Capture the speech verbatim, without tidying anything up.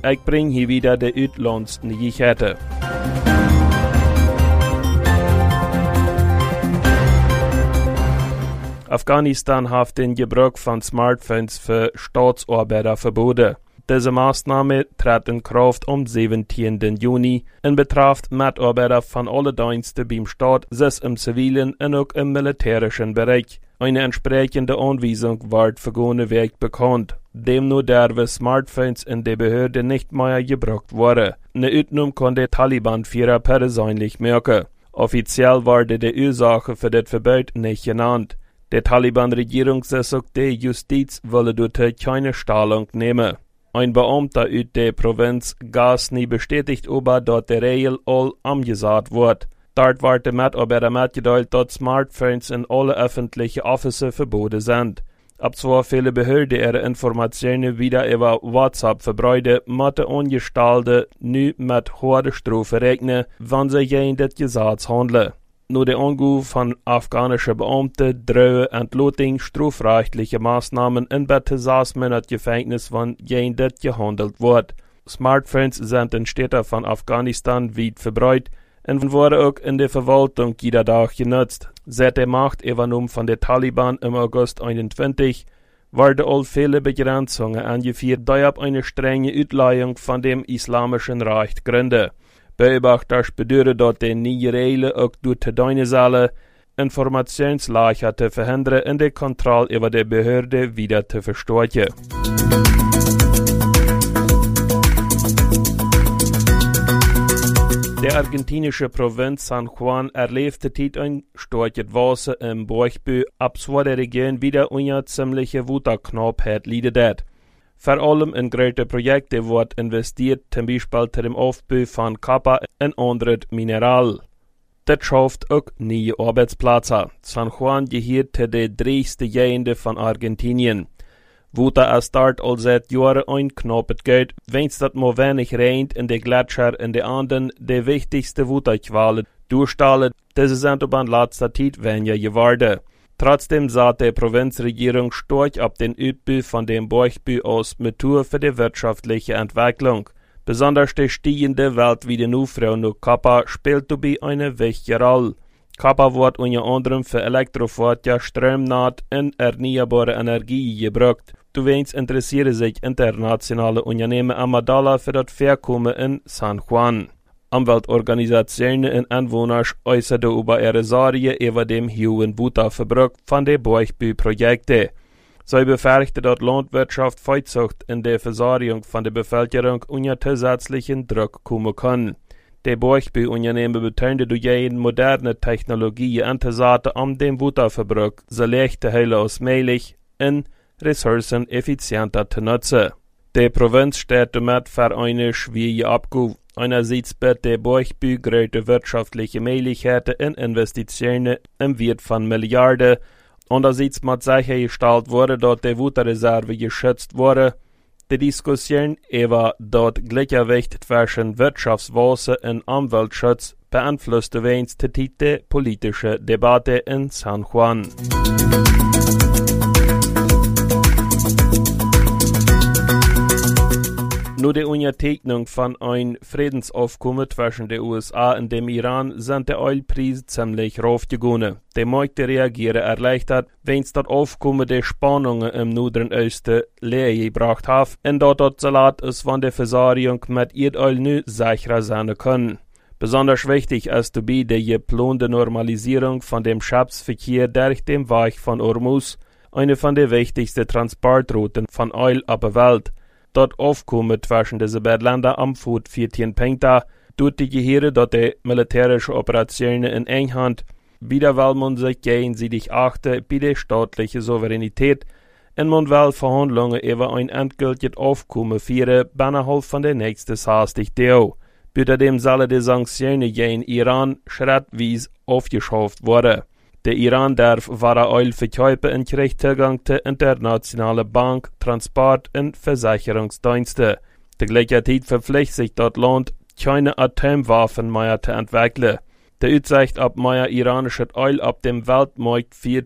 Ich bring hier wieder de Uitlandsnyheiten. Afghanistan hat den Gebrauch von Smartphones für Staatsarbeiter verboten. Diese Maßnahme trat in Kraft am zeventiende Juni und betrifft Mitarbeiter von allen Diensten beim Staat, sowohl im zivilen und auch im militärischen Bereich. Eine entsprechende Anweisung wird vergangene Woche bekannt. Demnach dürfen Smartphones in der Behörde nicht mehr gebraucht werden. Eine Ausnahme kann der Taliban-Führer persönlich merken. Offiziell wurde die Ursache für das Verbot nicht genannt. Der Taliban-Regierung sagt, die Justiz wolle dort keine Stellung nehmen. Ein Beamter aus der Provinz Ghazni bestätigt aber, dass die Regel all umgesetzt wird. Dort wird der Mitarbeiter mitgeteilt, dass Smartphones in alle öffentlichen Offices verboten sind. Ab zwar viele Behörden ihre Informationen wieder über WhatsApp verbreiten, müssen Angestellte nu mit hoher Strafe rechnen, wenn sie gegen das Gesetz handeln. Nur der Anruf von afghanischen Beamten drohen Entloting strafrechtliche Maßnahmen in bis zu sechs Monate Gefängnis, wenn gegen das gehandelt wird. Smartphones sind in Städten von Afghanistan weit verbreitet und wurden auch in der Verwaltung jeder Tag genutzt. Seit der Machtübernahme von der Taliban im August einundzwanzig wurden all viele Begrenzungen angeführt, die auf eine strenge Auslegung von dem islamischen Recht gründen. Beobachter bedeutet, dass die neue Regeln auch durch die Deine sollen, Informationslage zu verhindern und die Kontrolle über die Behörde wieder zu verstärken. Der argentinische Provinz San Juan erlebte tit ein starkes Wasser im Bauchbü, ab so der Region wieder eine ziemliche Wutterknappheit leidet. Vor allem in große Projekte wird investiert, zum Beispiel zu dem Aufbau von Copper und anderen Mineralen. Das schafft auch neue Arbeitsplätze. San Juan gehört zu den reichsten Gegenden von Argentinien. Wutter ist dort all seit Jahren ein knappes Geld, wenn es das mal wenig regnet in den Gletscher in den Anden die wichtigste Wutterquelle durchstellen. Diese sind aber in letzter Zeit weniger geworden. Trotzdem sah die Provinzregierung stark ab den Ausbau von dem Bauchbau aus Motor für die wirtschaftliche Entwicklung. Besonders die steigende weltweite Nachfrage nach Copper spielt dabei eine wichtige Rolle. Copper wird unter anderem für Elektrofahrzeuge, Stromnetz und erneuerbare Energie gebraucht. Zuweilen interessieren sich internationale Unternehmen am Dollar für das Verkommen in San Juan. Umweltorganisationen und Anwohner äußerten über ihre Sorge über den hohen Wutterverbrauch von den Bauchbauprojekten. Sie befürchten, dass Landwirtschaft Viehzucht in der Versorgung von der Bevölkerung unter zusätzlichen Druck kommen kann. Die Bauchbauunternehmen betonten durch jede moderne Technologie einzusetzen, um den Wutterverbrauch so leicht als möglich und ressourceneffizienter zu nutzen. Die Provinz steht damit für eine schwierige Abgabe. Einerseits bietet der Bauchbau große wirtschaftliche Möglichkeiten und Investitionen im Wert von Milliarden. Andererseits muss sichergestellt werden, dass die Wutterreserve geschützt wurde. Die Diskussion über das Gleichgewicht zwischen Wirtschaftswasser und Umweltschutz beeinflusste wenigstens die politische Debatte in San Juan. Nur die Unterzeichnung von einem Friedensaufkommen zwischen den U S A und dem Iran sind die Ölpreise ziemlich raufgegangen. Die Märkte reagieren erleichtert, wenn es das Aufkommen der Spannungen im Nordischen Osten leer gebracht hat und dass das Salat ist, wenn die Versorgung mit Erdöl nu sicherer sein kann. Besonders wichtig ist dabei die geplante Normalisierung von dem Schiffsverkehr durch den Weg von Hormuz, eine von den wichtigsten Transportrouten von Öl auf der Welt. Das Aufkommen zwischen diesen beiden Ländern am Fuß vierzehn Punkte, tut die Gehirne, dass die militärische Operationen in England wieder will man sich gegenseitig achten bei der staatlichen Souveränität und man will Verhandlungen über ein endgültiges Aufkommen führen, innerhalb von der nächsten sechzig Tagen. Bei dem sollen die Sanktionen gegen Iran schrittweise aufgeschafft werden. Der Iran darf wahre Öl verkaufen und kriegt Zugang zu internationalen Bank-, Transport- und Versicherungsdiensten. Der gleiche Zeit verpflichtet sich das Land, keine Atomwaffen mehr zu entwickeln. Die Aussicht auf mehr iranisches Öl auf dem Weltmarkt führt